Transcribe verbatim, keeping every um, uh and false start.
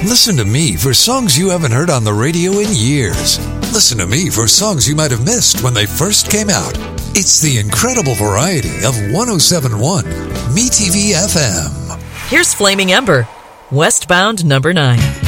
Listen to me for songs you haven't heard on the radio in years. Listen to me for songs you might have missed when they first came out. It's the incredible variety of one oh seven point one M E T V F M. Here's Flaming Ember, Westbound Number nine.